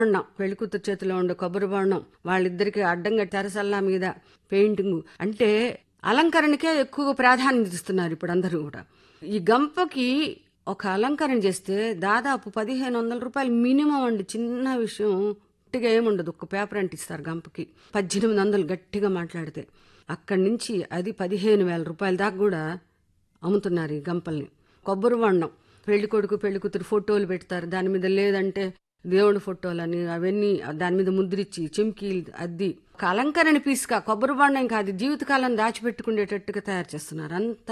బొండం, పెళ్లికూతురు చేతిలో ఉండే కొబ్బరి బొండం, వాళ్ళిద్దరికి అడ్డంగా తెరసల్లా మీద పెయింటింగ్, అంటే అలంకరణకే ఎక్కువ ప్రాధాన్యత ఇస్తున్నారు ఇప్పుడు అందరూ కూడా. ఈ గంపకి ఒక అలంకరణ చేస్తే దాదాపు 1500 రూపాయలు మినిమం అండి. చిన్న విషయం గట్టిగా ఏముండదు, ఒక పేపర్ అంటిస్తారు గంపకి 1800 గట్టిగా మాట్లాడితే. అక్కడి నుంచి అది 15,000 రూపాయల దాకా కూడా అమ్ముతున్నారు ఈ గంపల్ని. కొబ్బరి బొండం, పెళ్లి కొడుకు పెళ్లి కూతురు ఫోటోలు పెడతారు దాని మీద, లేదంటే దేవుడి ఫోటోలని అవన్నీ దాని మీద ముద్రిచ్చి చెంకీలు అద్ది ఒక అలంకరణ పీస్గా కొబ్బరి బొండం కాదు, జీవితకాలం దాచిపెట్టుకునేటట్టుగా తయారు చేస్తున్నారు. అంత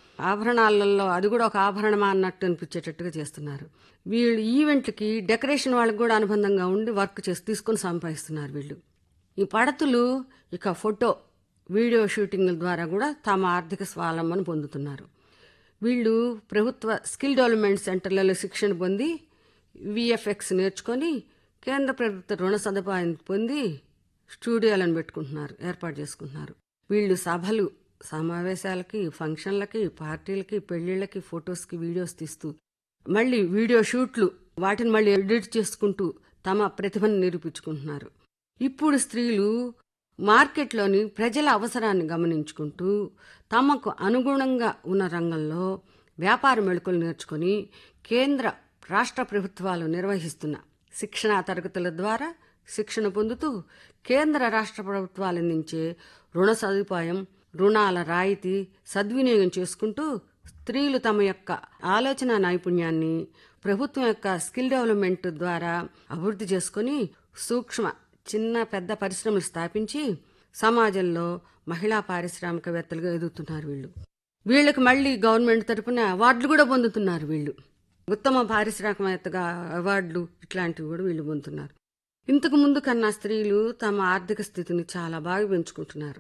ఆభరణాలలో అది కూడా ఒక ఆభరణమా అన్నట్టు అనిపించేటట్టుగా చేస్తున్నారు. వీళ్ళు ఈవెంట్లకి డెకరేషన్ వాళ్ళకి కూడా అనుబంధంగా ఉండి వర్క్ చేసి తీసుకొని సంపాదిస్తున్నారు వీళ్ళు. ఈ పడతులు ఇక ఫోటో వీడియో షూటింగ్ల ద్వారా కూడా తమ ఆర్థిక స్వావలంబన పొందుతున్నారు. వీళ్ళు ప్రభుత్వ స్కిల్ డెవలప్మెంట్ సెంటర్లలో శిక్షణ పొంది విఎఫ్ఎక్స్ నేర్చుకొని కేంద్ర ప్రభుత్వ రుణ సదుపాయం పొంది స్టూడియోలను పెట్టుకుంటున్నారు, ఏర్పాటు చేసుకుంటున్నారు. వీళ్ళు సభలు సమావేశాలకి ఫంక్షన్లకి పార్టీలకి పెళ్లిళ్ళకి ఫొటోస్కి వీడియోస్ తీస్తూ మళ్ళీ వీడియో షూట్లు వాటిని మళ్ళీ ఎడిట్ చేసుకుంటూ తమ ప్రతిభను నిరూపించుకుంటున్నారు. ఇప్పుడు స్త్రీలు మార్కెట్లోని ప్రజల అవసరాన్ని గమనించుకుంటూ తమకు అనుగుణంగా ఉన్న రంగంలో వ్యాపార మెళకువలు నేర్చుకుని కేంద్ర రాష్ట్ర ప్రభుత్వాలు నిర్వహిస్తున్న శిక్షణా తరగతుల ద్వారా శిక్షణ పొందుతూ కేంద్ర రాష్ట్ర ప్రభుత్వాలు అందించే రుణ సదుపాయం, రుణాల రాయితీ సద్వినియోగం చేసుకుంటూ స్త్రీలు తమ యొక్క ఆలోచన నైపుణ్యాన్ని ప్రభుత్వం యొక్క స్కిల్ డెవలప్మెంట్ ద్వారా అభివృద్ధి చేసుకుని సూక్ష్మ చిన్న పెద్ద పరిశ్రమలు స్థాపించి సమాజంలో మహిళా పారిశ్రామికవేత్తలుగా ఎదుగుతున్నారు. వీళ్ళకి మళ్ళీ గవర్నమెంట్ తరపున అవార్డులు కూడా పొందుతున్నారు. వీళ్ళు ఉత్తమ పారిశ్రామికవేత్తగా అవార్డులు ఇట్లాంటివి కూడా వీళ్ళు పొందుతున్నారు. ఇంతకు ముందు కన్నా స్త్రీలు తమ ఆర్థిక స్థితిని చాలా బాగా పెంచుకుంటున్నారు.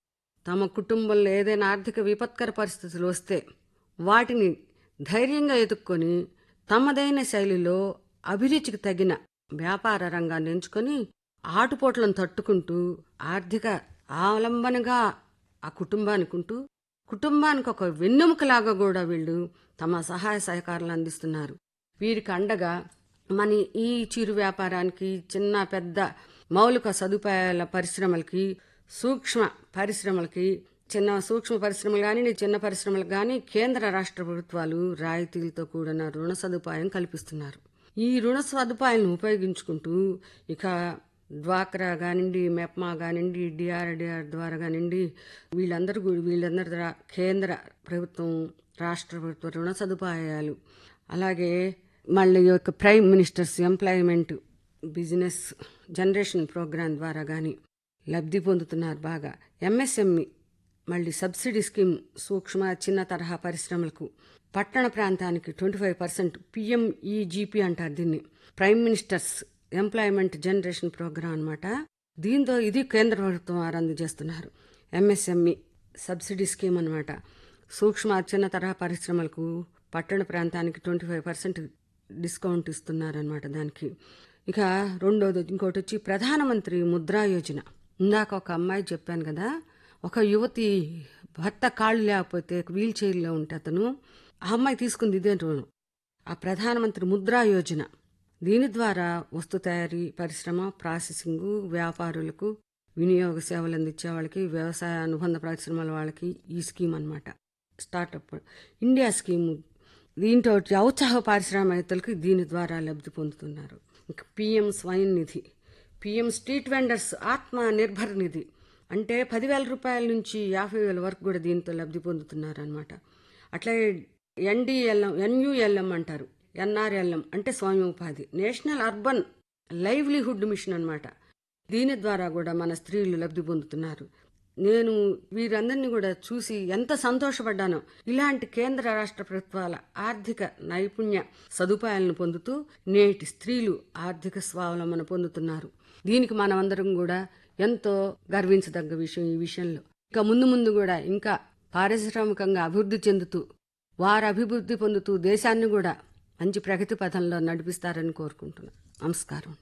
తమ కుటుంబంలో ఏదైనా ఆర్థిక విపత్కర పరిస్థితులు వస్తే వాటిని ధైర్యంగా ఎదుర్కొని తమదైన శైలిలో అభిరుచికి తగిన వ్యాపార రంగాన్ని ఎంచుకొని ఆటుపోట్లను తట్టుకుంటూ ఆర్థిక ఆలంబనగా ఆ కుటుంబానికి ఉంటూ కుటుంబానికి ఒక వెన్నెముకలాగా కూడా వీళ్ళు తమ సహాయ సహకారాలు అందిస్తున్నారు. వీరికి అండగా మన ఈ చిరు వ్యాపారానికి, చిన్న పెద్ద మౌలిక సదుపాయాల పరిశ్రమలకి, సూక్ష్మ పరిశ్రమలకి, చిన్న సూక్ష్మ పరిశ్రమలు కానీ చిన్న పరిశ్రమలకు కానీ కేంద్ర రాష్ట్ర ప్రభుత్వాలు రాయితీలతో కూడిన రుణ సదుపాయం కల్పిస్తున్నారు. ఈ రుణ సదుపాయాలను ఉపయోగించుకుంటూ ఇక డ్వాక్రా కానివ్వండి, మెప్మా కానివ్వండి, డిఆర్డిఆర్ ద్వారా కానివ్వండి, వీళ్ళందరి ద్వారా కేంద్ర ప్రభుత్వం రాష్ట్ర ప్రభుత్వ రుణ సదుపాయాలు, అలాగే మళ్ళీ యొక్క prime ministers employment business generation programme ద్వారా కానీ లబ్ధి పొందుతున్నారు బాగా. ఎంఎస్ఎంఈ మళ్ళీ సబ్సిడీ స్కీమ్ సూక్ష్మ చిన్న తరహా పరిశ్రమలకు, పట్టణ ప్రాంతానికి 25% పిఎంఈజీపీ అంటారు దీన్ని, prime ministers employment generation programme అనమాట. దీంతో ఇది కేంద్ర ప్రభుత్వం వారు అందజేస్తున్నారు. ఎంఎస్ఎంఈ సబ్సిడీ స్కీమ్ అనమాట. సూక్ష్మ చిన్న తరహా పరిశ్రమలకు పట్టణ ప్రాంతానికి 25% డిస్కౌంట్ ఇస్తున్నారనమాట దానికి. ఇక రెండోది ఇంకోటి వచ్చి ప్రధానమంత్రి ముద్రా యోజన. ఇందాక ఒక అమ్మాయి చెప్పాను కదా, ఒక యువతి భర్త కాళ్ళు లేకపోతే వీల్ చైర్లో ఉంటే అతను ఆ అమ్మాయి తీసుకుంది ఇదే రుణం, ఆ ప్రధానమంత్రి ముద్రా యోజన. దీని ద్వారా వస్తు తయారీ పరిశ్రమ, ప్రాసెసింగ్ వ్యాపారులకు, వినియోగ సేవలు అందించే వాళ్ళకి, వ్యవసాయ అనుబంధ పరిశ్రమల వాళ్ళకి ఈ స్కీమ్ అనమాట. Startup India scheme. దీంట్లో ఔత్సాహ పారిశ్రామికవేత్తలకు దీని ద్వారా లబ్ధి పొందుతున్నారు. ఇంకా పిఎం స్వయం నిధి, పిఎం స్ట్రీట్ వెండర్స్ ఆత్మ నిర్భర్ నిధి, అంటే 10,000 రూపాయల నుంచి 50,000 వరకు కూడా దీంతో లబ్ధి పొందుతున్నారు అనమాట. అట్లాగే ఎన్డిఎల్ఎం, ఎన్యుఎల్ఎం అంటారు, ఎన్ఆర్ఎల్ఎం అంటే స్వయం ఉపాధి, నేషనల్ అర్బన్ లైవ్లీహుడ్ మిషన్ అనమాట. దీని ద్వారా కూడా మన స్త్రీలు లబ్ధి పొందుతున్నారు. నేను వీరందరినీ కూడా చూసి ఎంత సంతోషపడ్డానో. ఇలాంటి కేంద్ర రాష్ట్ర ప్రభుత్వాల ఆర్థిక నైపుణ్య సదుపాయాలను పొందుతూ నేటి స్త్రీలు ఆర్థిక స్వావలంబన పొందుతున్నారు. దీనికి మనమందరం కూడా ఎంతో గర్వించదగ్గ విషయం. ఈ విషయంలో ఇంకా ముందు కూడా ఇంకా పారిశ్రామికంగా అభివృద్ధి చెందుతూ వారు అభివృద్ధి పొందుతూ దేశాన్ని కూడా మంచి ప్రగతి పథంలో నడిపిస్తారని కోరుకుంటున్నాను. నమస్కారం.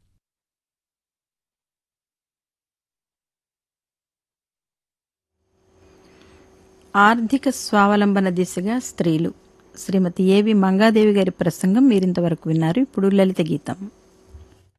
ఆర్థిక స్వావలంబన దిశగా స్త్రీలు, శ్రీమతి ఏవి మంగాదేవి గారి ప్రసంగం మీరింతవరకు విన్నారు. ఇప్పుడు లలిత గీతం.